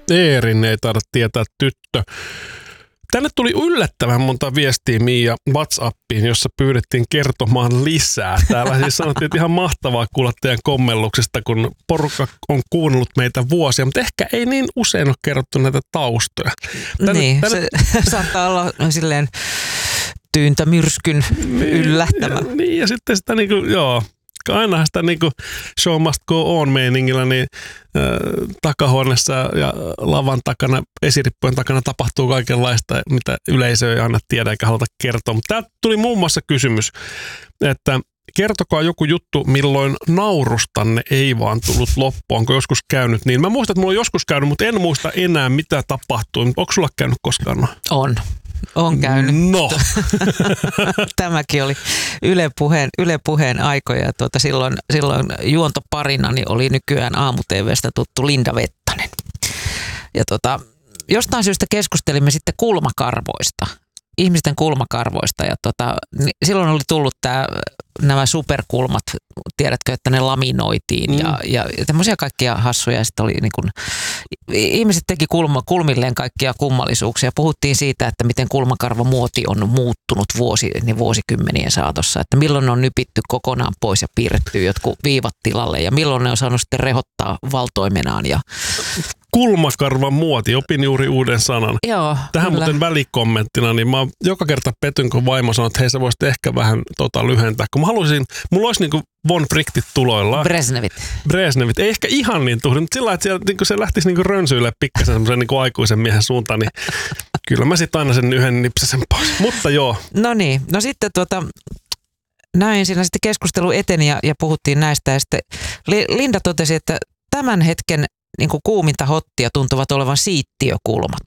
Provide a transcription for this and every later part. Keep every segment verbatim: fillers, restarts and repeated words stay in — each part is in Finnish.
Eerin ei taida tietää tyttö. Tänne tuli yllättävän monta viestiä Miia WhatsAppiin, jossa pyydettiin kertomaan lisää. Täällä siis sanottiin, että ihan mahtavaa kuulla teidän kommelluksesta, kun porukka on kuunnellut meitä vuosia, mutta ehkä ei niin usein ole kerrottu näitä taustoja. Tänne, niin, tänne... se saattaa olla silleen tyyntämyrskyn yllättävä. Niin, niin, ja sitten sitä niinku, joo, ainahan sitä niinku show must go on -meiningillä, niin äh, takahuoneessa ja lavan takana, esirippujen takana tapahtuu kaikenlaista, mitä yleisö ei aina tiedä eikä haluta kertoa. Mutta täältä tuli muun muassa kysymys, että kertokaa joku juttu, milloin naurustanne ei vaan tullut loppuun. Onko joskus käynyt niin? Mä muistan, että mulla on joskus käynyt, mutta en muista enää, mitä tapahtui. Onko sulla käynyt koskaan? On. On käynyt. No. Tämäkin oli Yle Puheen, Yle Puheen aikoja. Tuota, silloin, silloin juontoparinani oli nykyään aamu-T V:stä tuttu Linda Vettanen. Ja tuota, jostain syystä keskustelimme sitten kulmakarvoista. Ihmisten kulmakarvoista. Ja tuota, silloin oli tullut tää, nämä superkulmat, tiedätkö, että ne laminoitiin mm. ja, ja, ja tämmöisiä kaikkia hassuja. Sitten oli niin kuin, ihmiset teki kulma, kulmilleen kaikkia kummallisuuksia. Puhuttiin siitä, että miten kulmakarvamuoti on muuttunut vuosi, niin vuosikymmenien saatossa. Että milloin on nypitty kokonaan pois ja piirretty jotkut viivat tilalle ja milloin ne on saanut sitten rehottaa valtoimenaan. Ja kulmakarvan muoti, opin juuri uuden sanan. Joo, tähän kyllä. Muuten välikommenttina, niin mä joka kerta petyn, kun vaimo sanoo, että hei sä voisit ehkä vähän tota lyhentää. Kun mä haluaisin, mulla olisi niinku von Friktit tuloillaan. Brezhnevit. Brezhnevit. Ei ehkä ihan niin tuhdi, mutta sillä lailla, että siellä, niinku se lähtisi niinku rönsyille pikkasen semmoisen niinku aikuisen miehen suuntaan, niin kyllä mä sit aina sen yhden nipsasen pois. Mutta joo. No niin, no sitten tuota, näin siinä sitten keskustelu eteni ja, ja puhuttiin näistä. Ja sitten Linda totesi, että tämän hetken niin kuin kuuminta hottia tuntuvat olevan siittiökulmat.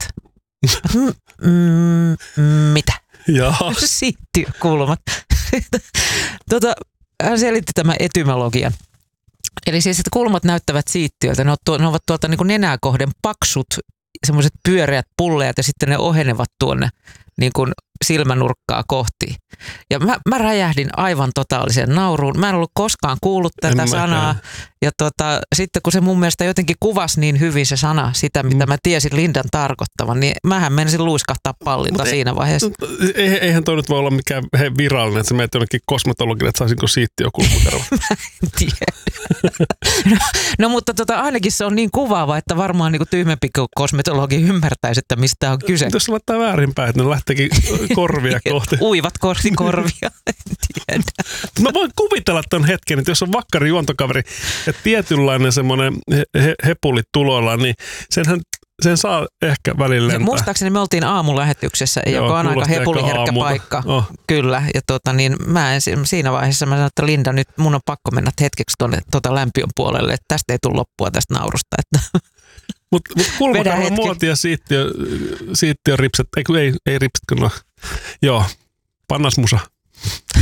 mm, mitä? Jaa. Siittiökulmat. tota, hän selitti tämän etymologian. Eli siis, että kulmat näyttävät siittiöltä. Ne, on, ne ovat tuolta niin kuin nenää kohden paksut, semmoiset pyöreät pulleat ja sitten ne ohenevat tuonne niin kuin silmänurkkaa kohti. Ja mä, mä räjähdin aivan totaalisen nauruun. Mä en ollut koskaan kuullut tätä en sanaa. Ja tota, sitten kun se mun mielestä jotenkin kuvasi niin hyvin se sana, sitä mitä mä tiesin Lindan tarkoittavan, niin mähän menisin luiskahtaa pallilta siinä ei, vaiheessa. Eihän toi nyt voi olla mikään he, virallinen, että sä menet jonnekin kosmetologille, että saisinko siittiökulmakarva. Mä en tiedä. no, no mutta tota, ainakin se on niin kuvaava, että varmaan niin kuin tyhmempi kosmetologi ymmärtäisi, että mistä on kyse. Jos laittaa väärinpäin, että ne lähteekin korvia kohti. Uivat kohti korvia, en tiedä. Mä voin kuvitella ton hetken, että jos on vakkari juontokaveri, että tietynlainen semmoinen he, hepuli tuloillaan, niin senhän sen saa ehkä välillä lentää. Muistaakseni me oltiin aamulähetyksessä, Joo, joka on aika hepuliherkkä aamulta. paikka. Oh. Kyllä, ja tota, niin mä en, siinä vaiheessa mä sanoin, että Linda, nyt mun on pakko mennä hetkeksi tuonne tota lämpiön puolelle, että tästä ei tule loppua tästä naurusta. Mutta mut kulmakarvan muoti ja siittiö, siittiö ripset, ei, ei, ei ripset, kun no. Joo, pannasmusa.